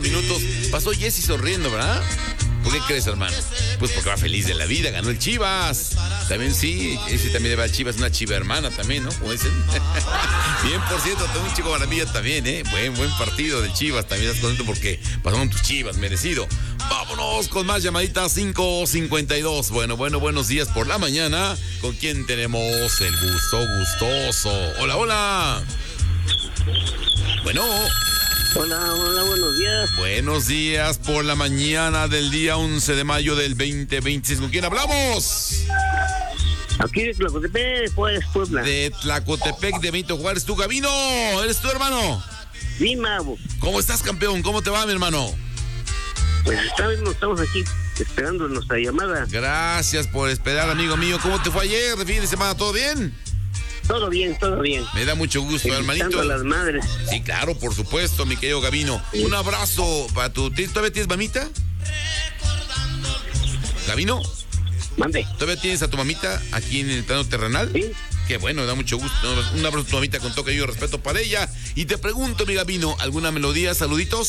minutos. Pasó Jessy sonriendo, ¿verdad? ¿Por qué crees, hermano? Pues porque va feliz de la vida, ganó el Chivas. También sí, ese también le va al Chivas, una chiva hermana también, ¿no? Como dicen. Bien, por cierto, tengo un chico maravilla también, ¿eh? Buen partido del Chivas, también estás contento porque pasaron tus Chivas, merecido. Vámonos con más llamaditas, 552. Bueno, buenos días por la mañana. ¿Con quién tenemos el gustoso? Hola. Bueno. Hola, buenos días. Buenos días por la mañana del día 11 de mayo del 2026. ¿Con quién hablamos? Aquí de Tlacotepec, pues, Puebla. De Tlacotepec, de Benito Juárez. ¿Tú, Gabino? ¿Eres tú, hermano? Sí, Mavo. ¿Cómo estás, campeón? ¿Cómo te va, mi hermano? Pues estamos aquí esperando nuestra llamada. Gracias por esperar, amigo mío. ¿Cómo te fue ayer, de fin de semana? ¿Todo bien? Todo bien. Me da mucho gusto, hermanito. A las madres. Sí, claro, por supuesto, mi querido Gabino. Sí. Un abrazo para tu... ¿Todavía tienes mamita? ¿Gabino? Mande. ¿Todavía tienes a tu mamita aquí en el plano terrenal? Sí. Qué bueno, me da mucho gusto. Un abrazo a tu mamita con todo cariño y respeto para ella. Y te pregunto, mi Gabino, ¿alguna melodía, saluditos?